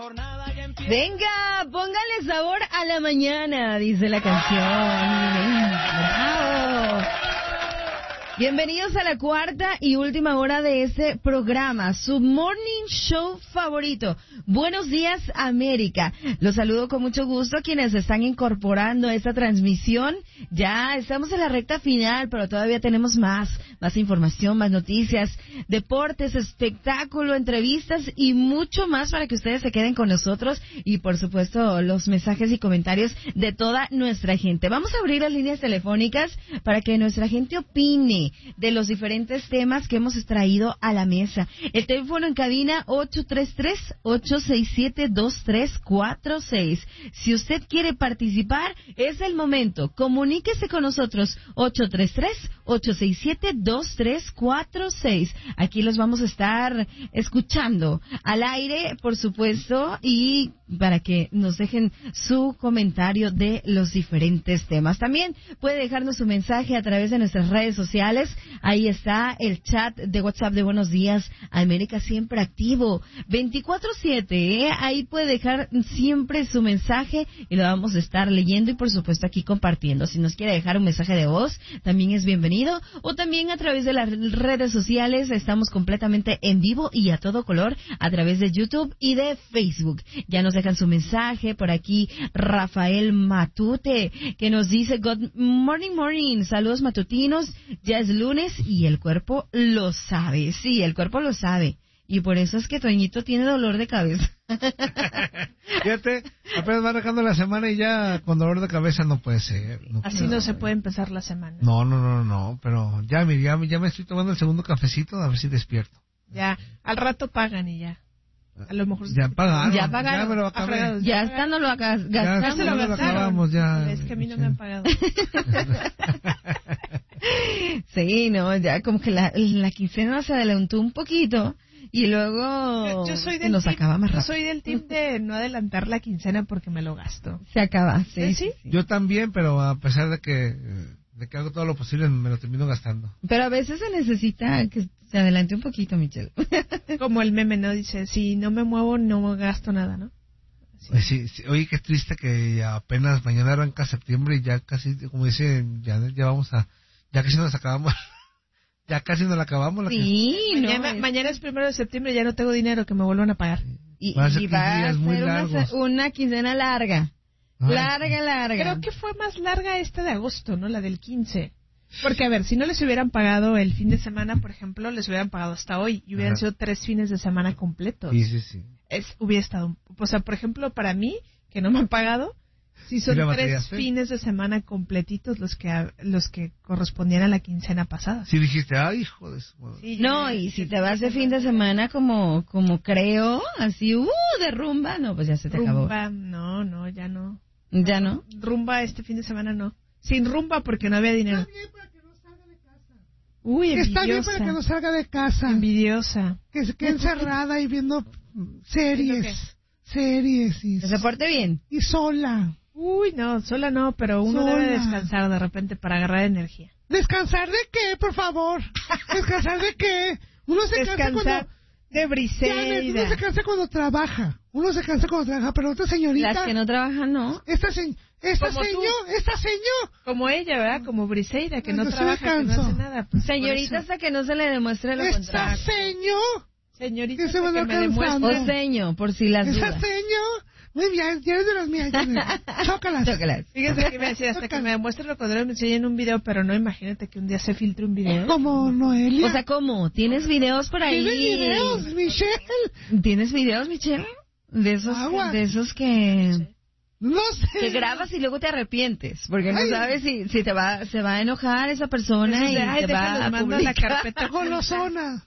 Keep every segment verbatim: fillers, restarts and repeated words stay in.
Venga, póngale sabor a la mañana, dice la canción. Bravo. Bienvenidos a la cuarta y última hora de este programa, su morning show favorito. Buenos días, América. Los saludo con mucho gusto a quienes se están incorporando a esta transmisión. Ya estamos en la recta final, pero todavía tenemos más, más información, más noticias, deportes, espectáculo, entrevistas y mucho más para que ustedes se queden con nosotros y, por supuesto, los mensajes y comentarios de toda nuestra gente. Vamos a abrir las líneas telefónicas para que nuestra gente opine de los diferentes temas que hemos traído a la mesa. El teléfono en cabina ocho tres tres, ocho seis siete, dos tres cuatro seis. Si usted quiere participar, es el momento. Comuníquese con nosotros ocho tres tres, ocho seis siete, dos tres cuatro seis. Aquí los vamos a estar escuchando al aire, por supuesto, y para que nos dejen su comentario de los diferentes temas. También puede dejarnos su mensaje a través de nuestras redes sociales. Ahí está el chat de WhatsApp de Buenos Días América, siempre activo, veinticuatro siete, ¿eh? Ahí puede dejar siempre su mensaje y lo vamos a estar leyendo y, por supuesto, aquí compartiendo. Si nos quiere dejar un mensaje de voz, también es bienvenido. O también a través de las redes sociales, estamos completamente en vivo y a todo color a través de YouTube y de Facebook. Ya nos dejan su mensaje por aquí. Rafael Matute, que nos dice: Good morning, morning, saludos matutinos, ya es lunes y el cuerpo lo sabe. Sí, el cuerpo lo sabe. Y por eso es que Toñito tiene dolor de cabeza. Fíjate, apenas va arrancando la semana y ya con dolor de cabeza no puede ser. No Así puede. no se puede empezar la semana. No, no, no, no, pero ya, mira, ya, ya me estoy tomando el segundo cafecito, a ver si despierto. Ya, al rato pagan y ya. A lo mejor ya pagaron, ya pagaron, ya me lo acabé. Ah, ya está, no lo hagas, Ya, ya se lo, lo acabamos, ya. Es que a mí no me han pagado. Sí, no, ya como que la, la quincena se adelantó un poquito y luego yo, yo soy del nos team, acaba más rápido. Yo soy del team de no adelantar la quincena porque me lo gasto. Se acaba, sí, ¿Sí? sí, sí. Yo también, pero a pesar de que de que hago todo lo posible, me lo termino gastando. Pero a veces se necesita que se adelante un poquito, Michelle. Como el meme, ¿no? Dice, si no me muevo, no gasto nada, ¿no? Sí. Pues sí, sí. Oye, qué triste que ya apenas mañana arranca septiembre y ya casi, como dice Janet, ya vamos a, ya casi nos acabamos, ya casi nos la acabamos. La Sí, que... no, mañana, es... mañana es primero de septiembre, ya no tengo dinero, que me vuelvan a pagar. Y, va a ser y va a ser muy una, una quincena larga, Ay. larga, larga. Creo que fue más larga esta de agosto, ¿no? La del quince. Porque, a ver, si no les hubieran pagado el fin de semana, por ejemplo, les hubieran pagado hasta hoy y hubieran Ajá. sido tres fines de semana completos. Sí, sí, sí. Es, hubiera estado, o sea, por ejemplo, para mí, que no me han pagado, si son tres fines de semana completitos los que los que correspondían a la quincena pasada. Sí, dijiste, ay, hijo de su madre. Sí, no, y si te vas de fin de semana como como creo, así, uh, de rumba, no, pues ya se te rumba, acabó. Rumba, no, no, ya no. ¿Ya no? Rumba este fin de semana no. Sin rumba porque no había dinero. Está bien para que no salga de casa. Uy, envidiosa. Está bien para que no salga de casa. Envidiosa. Que se quede encerrada y viendo series. Series. Y, que se porte bien. Y sola. Uy, no, sola no, pero uno sola. debe descansar de repente para agarrar energía. ¿Descansar de qué, por favor? ¿Descansar de qué? Uno se descansar cansa cuando... de Briseida. Uno se cansa cuando trabaja. Uno se cansa cuando trabaja, pero otra señorita... Las que no trabajan, no. Esta, se... esta señor, esta señor... Como ella, ¿verdad? Como Briseida, que no Entonces trabaja, que no hace nada. Pues señorita hasta que no se le demuestre lo esta contrario. Esta señor... Señorita, que se me, que me demuestre. O seño, por si las esa dudas. señor... Muy bien, ya eres de las mías. Chócalas. Chócalas. Fíjese que me decía, hasta que me demuestre lo contrario me enseñen un video, pero no, imagínate que un día se filtre un video. Como Noelia. O sea, ¿cómo? ¿Tienes videos por ahí? ¿Tienes videos, Michelle? ¿Tienes videos, Michelle? De esos, Agua. de esos que... No sé. Que grabas y luego te arrepientes, porque no Ay. sabes si, si te va, se va a enojar esa persona y de, ay, te va a manda publicar. La carpeta golosona.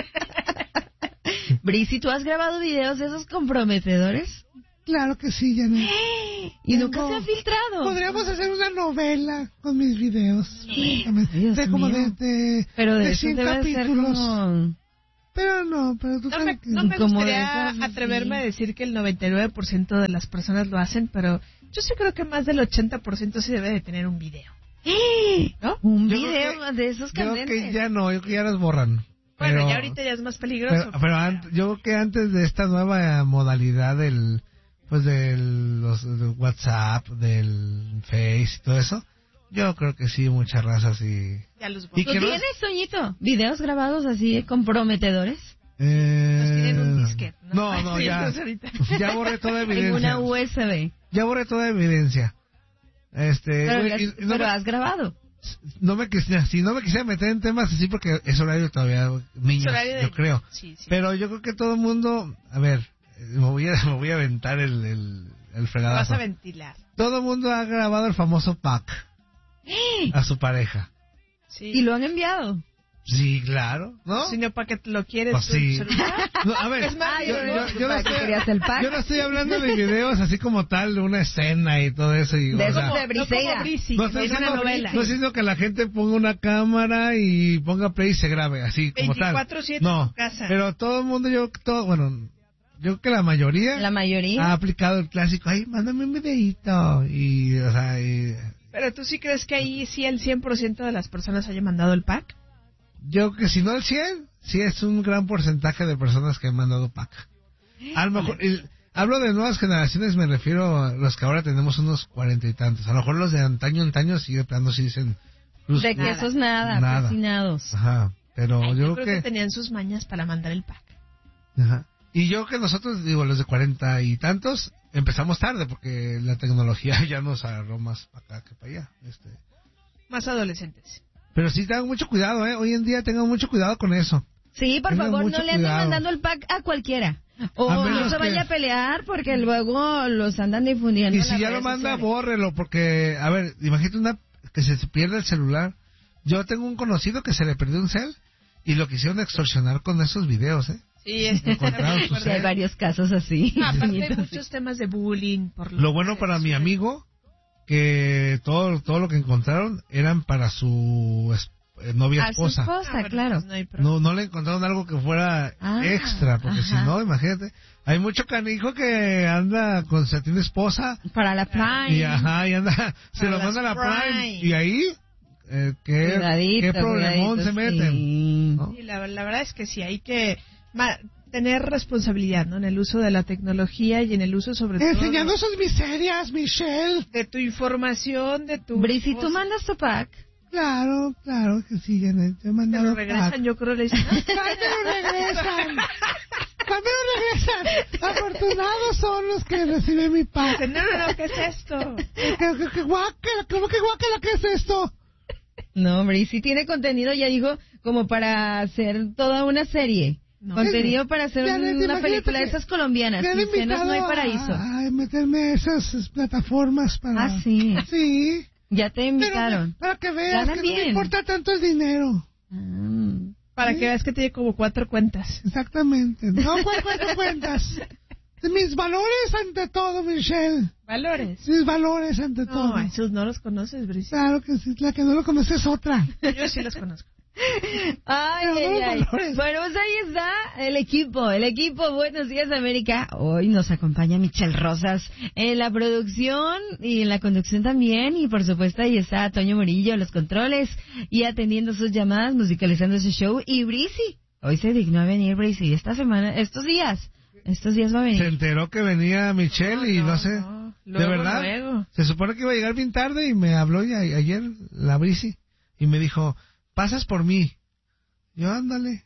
Brisi, ¿tú has grabado videos de esos comprometedores? Claro que sí, Janet. Y Tengo... nunca se ha filtrado. Podríamos hacer una novela con mis videos. Dios de como mío. de, de, Pero de, de eso cien debe capítulos. Ser como... Pero no, pero tú no me, tranquilo. no me Como gustaría esas, atreverme sí. a decir que el noventa y nueve por ciento de las personas lo hacen, pero yo sí creo que más del ochenta por ciento sí debe de tener un video. ¿No? Un yo video que, de esos Creo candentes. que ya no, yo creo que ya los borran. Bueno, pero, ya ahorita ya es más peligroso. Pero, pero an- yo creo que antes de esta nueva modalidad del, pues del los, del WhatsApp, del Face y todo eso, yo creo que sí, muchas razas y... Ya los ¿Y ¿Tú que no tienes, Toñito, videos grabados así comprometedores? Eh, Los tienen en un disquete, No, no, Sí, ya, entonces ahorita. ya borré toda En evidencia. una U S B. Ya borré toda evidencia. Este, Pero, güey, las- y- y no, pero me, has grabado. no me quisiera, si no me quisiera meter en temas así porque es horario todavía niños, Es horario de- yo creo. Sí, sí. Pero yo creo que todo el mundo, a ver, eh, me voy a, me voy a aventar el, el, el Te vas fregadazo. a ventilar. Todo el mundo ha grabado el famoso pack a su pareja. Sí. Y lo han enviado. Sí, claro, ¿no? Si no, ¿para qué te lo quieres? Pues tu sí. celular? No, a ver, Es más, yo, yo- yo- yo no ¿para qué estoy, querías el pack? yo no estoy hablando de videos así como tal, de una escena y todo eso. Y, De o esos sea, de No Briseida. como Brisi, no que estoy tiene una diciendo, novela. no estoy diciendo que la gente ponga una cámara y ponga play y se grabe, así como tal. veinticuatro siete No, en tu casa. pero todo el mundo, yo, todo, bueno, yo creo que la mayoría La mayoría. ha aplicado el clásico, ay, mándame un videíto. Y, o sea, y, Pero tú sí crees que ahí sí el cien por ciento de las personas haya mandado el pack. yo creo que si no el cien, sí es un gran porcentaje de personas que han mandado pack. A lo mejor, el- hablo de nuevas generaciones, me refiero a los que ahora tenemos unos cuarenta y tantos. A lo mejor los de antaño, antaño, sí de plano sí dicen... pues, De que esos nada, Nada. fascinados. Ajá, pero Ay, yo, creo que... tenían sus mañas para mandar el pack. Ajá. Y yo creo que nosotros, digo, los de cuarenta y tantos, empezamos tarde porque la tecnología ya nos agarró más para acá que para allá. Este. Más adolescentes. Pero sí tengan mucho cuidado, ¿eh? Hoy en día tengan mucho cuidado con eso. Sí, por Tengan favor, mucho no le anden cuidado. mandando el pack a cualquiera. O A no menos se que- vaya a pelear porque luego los andan difundiendo. Y en si las ya lo redes manda, sociales. bórrelo, porque, a ver, imagínate una que se te pierde el celular. Yo tengo un conocido que se le perdió un cel y lo quisieron extorsionar con esos videos, ¿eh? Sí, es Encontraron su Sí, hay cel. varios casos así. Ah, aparte hay Toñitos. muchos temas de bullying. Por Lo bueno para mi amigo, que todo, todo lo que encontraron eran para su es- eh, novia A su esposa. esposa, claro. No, hay problema. No, no le encontraron algo que fuera Ah, extra, porque ajá. si no, imagínate, hay mucho canijo que anda con, se tiene esposa Para la Prime. y ajá, y anda, se Para lo las manda a la Prime, Prime. y ahí, eh, qué, Cuidadito, qué problemón cuidadito, se meten. sí. ¿no? Sí, la, la verdad es que sí, hay que ma- tener responsabilidad, ¿no? En el uso de la tecnología y en el uso sobre todo Enseñando sus miserias, Michelle. de tu información, de tu... Brisi, ¿tú cosas. mandas tu pack? Claro, claro que sí, Janet. Yo he Te mandado lo regresan, pack. yo creo, le dicen, "Ah, ¿Cuándo lo regresan? ¿Cuándo lo regresan? Afortunados son los que reciben mi pack. no, no, no, ¿qué es esto? ¿Qué, qué, qué guácala? ¿Cómo que guácala? ¿Qué es esto? No, Brisi tiene contenido, ya dijo, como para hacer toda una serie. No. Contenido para hacer Ya, una imagínate película de que esas colombianas. Me han Quincenas invitado no hay paraíso. a, a meterme a esas plataformas para... Ah, sí. Sí. Ya te Pero invitaron. para que veas Ganan que no bien. me importa tanto el dinero. Ah. Para que veas que tiene como cuatro cuentas. Exactamente. No cuatro cuentas. Mis valores ante todo, Michelle. Valores. Mis valores ante todo. No, esos no los conoces, Brice. Claro que sí, la que no lo conoce es otra. Yo sí los conozco. Ay, Pero ay, no ay. valores. Bueno, pues ahí está el equipo, el equipo Buenos Días América. Hoy nos acompaña Michelle Rosas en la producción y en la conducción también. Y por supuesto ahí está Toño Murillo en los controles y atendiendo sus llamadas, musicalizando su show. Y Brisi, hoy se dignó a venir Brisi esta semana, estos días. Estos días va a Se venir. enteró que venía Michelle y no, sé, no. de Luego, verdad, luego. se supone que iba a llegar bien tarde y me habló ya, ayer la Brisi y me dijo, pasas por mí. Yo, ándale.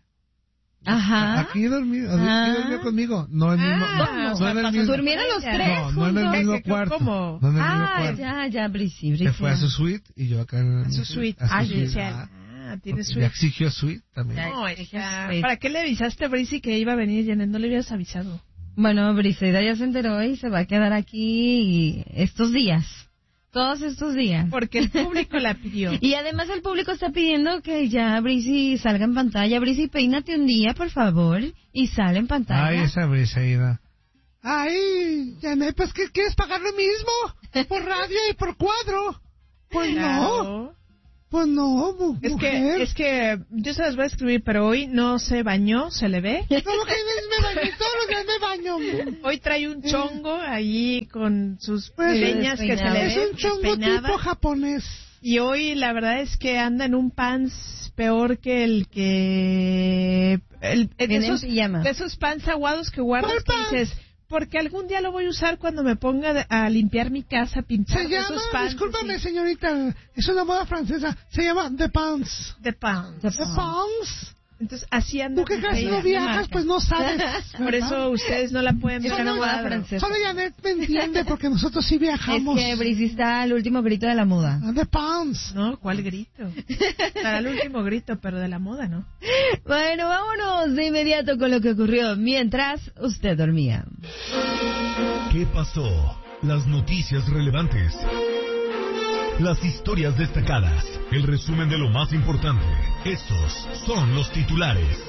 Ajá. Aquí dormió, aquí Ah. durmió conmigo. No en el mismo, Ah, no, o no sea, en el pasó mismo, Durmieron los Ya. tres no, no en el juntos. mismo ¿Qué- qué- cuarto. cómo? No en el mismo Ah, cuarto. ya, ya, Brisi, Brisi. Se fue a su suite y yo acá en A su suite. a su Ah, suite. decía, Ah, ah, tiene ya suite. exigió suite también. Ya. No, exige está- suite. ¿Para qué le avisaste a Brice que iba a venir, Janet? No le habías avisado. Bueno, Briseida ya se enteró y se va a quedar aquí estos días. Todos estos días. Porque el público la pidió. Y además el público está pidiendo que ya Brisi salga en pantalla. Brisi, peínate un día, por favor, y sale en pantalla. Ay, esa Briseida. Ay, Janet, pues ¿qué quieres pagar lo mismo? Por radio y por cuadro. Pues no, Claro. pues no, mu- Es mujer. que, es que yo se las voy a escribir, pero hoy no se bañó, se le ve. ¿Cómo que me baño? Todos los días me baño. Hoy trae un chongo ahí con sus Pues, leñas que se despeinado. le Es ve un chongo despeinada. tipo japonés. Y hoy la verdad es que anda en un pants peor que el que... El, el, de, esos, de esos pants aguados que guardas que dices... Porque algún día lo voy a usar cuando me ponga a limpiar mi casa, pintar Se llama, esos pants. Discúlpame, así. señorita, es una moda francesa. Se llama The Pants. The Pants. The Pants. Entonces, así anda. Tú que casi no viajas, pues no sabes. Por eso ustedes no la pueden ver. Es una moda francesa. Solo Janet me entiende porque nosotros sí viajamos. Es que Brice está el último grito de la moda. The Pants. No, ¿cuál grito? Estará el último grito, pero de la moda, ¿no? Bueno, vámonos de inmediato con lo que ocurrió mientras usted dormía. ¿Qué pasó? Las noticias relevantes. Las historias destacadas. El resumen de lo más importante. Estos son los titulares.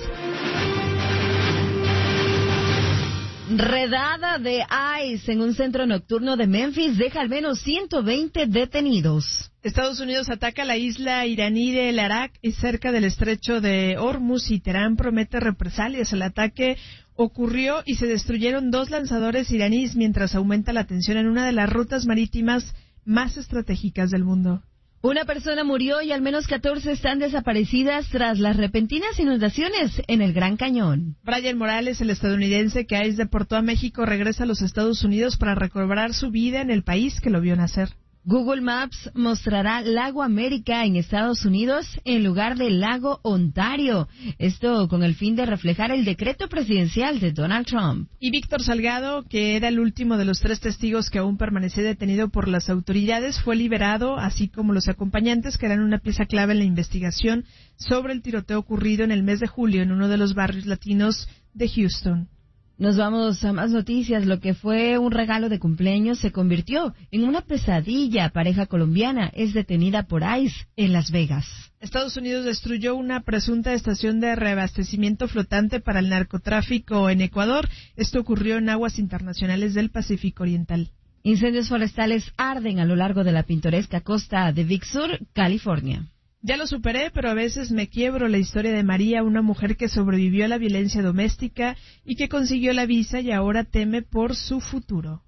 Redada de ICE en un centro nocturno de Memphis deja al menos ciento veinte detenidos. Estados Unidos ataca la isla iraní de El Arak y cerca del estrecho de Hormuz y Teherán promete represalias. El ataque ocurrió y se destruyeron dos lanzadores iraníes mientras aumenta la tensión en una de las rutas marítimas más estratégicas del mundo. Una persona murió y al menos catorce están desaparecidas tras las repentinas inundaciones en el Gran Cañón. Brian Morales, el estadounidense que ICE deportó a México, regresa a los Estados Unidos para recobrar su vida en el país que lo vio nacer. Google Maps mostrará Lago América en Estados Unidos en lugar del Lago Ontario. Esto con el fin de reflejar el decreto presidencial de Donald Trump. Y Víctor Salgado, que era el último de los tres testigos que aún permanecía detenido por las autoridades, fue liberado, así como los acompañantes que eran una pieza clave en la investigación sobre el tiroteo ocurrido en el mes de julio en uno de los barrios latinos de Houston. Nos vamos a más noticias. Lo que fue un regalo de cumpleaños se convirtió en una pesadilla. Pareja colombiana es detenida por ICE en Las Vegas. Estados Unidos destruyó una presunta estación de reabastecimiento flotante para el narcotráfico en Ecuador. Esto ocurrió en aguas internacionales del Pacífico Oriental. Incendios forestales arden a lo largo de la pintoresca costa de Big Sur, California. Ya lo superé, pero a veces me quiebro. La historia de María, una mujer que sobrevivió a la violencia doméstica y que consiguió la visa y ahora teme por su futuro.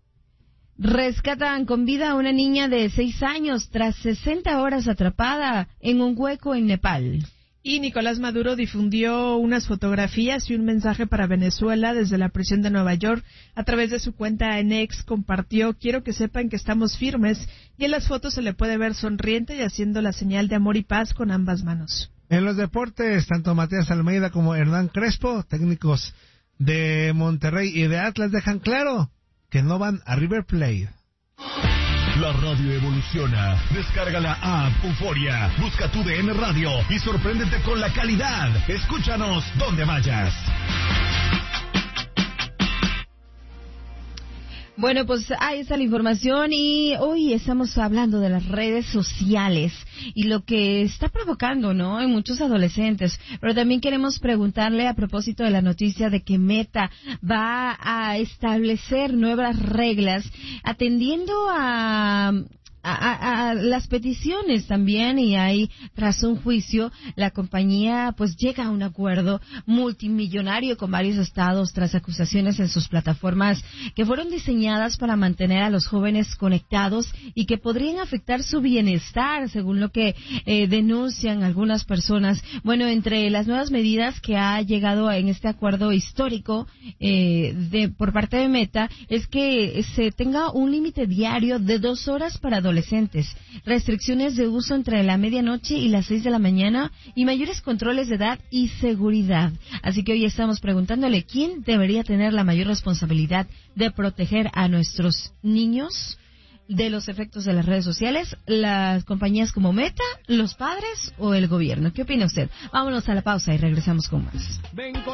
Rescatan con vida a una niña de seis años tras sesenta horas atrapada en un hueco en Nepal. Y Nicolás Maduro difundió unas fotografías y un mensaje para Venezuela desde la prisión de Nueva York. A través de su cuenta en X compartió: quiero que sepan que estamos firmes, y en las fotos se le puede ver sonriente y haciendo la señal de amor y paz con ambas manos. En los deportes, tanto Matías Almeida como Hernán Crespo, técnicos de Monterrey y de Atlas, dejan claro que no van a River Plate. La radio evoluciona. Descarga la app Euforia. Busca tu D N Radio y sorpréndete con la calidad. Escúchanos donde vayas. Bueno, pues ahí está la información y hoy estamos hablando de las redes sociales y lo que está provocando, ¿no?, en muchos adolescentes. Pero también queremos preguntarle a propósito de la noticia de que Meta va a establecer nuevas reglas atendiendo a... A, a, a las peticiones también, y ahí tras un juicio la compañía pues llega a un acuerdo multimillonario con varios estados tras acusaciones en sus plataformas que fueron diseñadas para mantener a los jóvenes conectados y que podrían afectar su bienestar, según lo que eh, denuncian algunas personas. Bueno, entre las nuevas medidas que ha llegado en este acuerdo histórico eh, de por parte de Meta es que se tenga un límite diario de dos horas para adolescentes, restricciones de uso entre la medianoche y las seis de la mañana y mayores controles de edad y seguridad. Así que hoy estamos preguntándole quién debería tener la mayor responsabilidad de proteger a nuestros niños de los efectos de las redes sociales, las compañías como Meta, los padres o el gobierno. ¿Qué opina usted? Vámonos a la pausa y regresamos con más.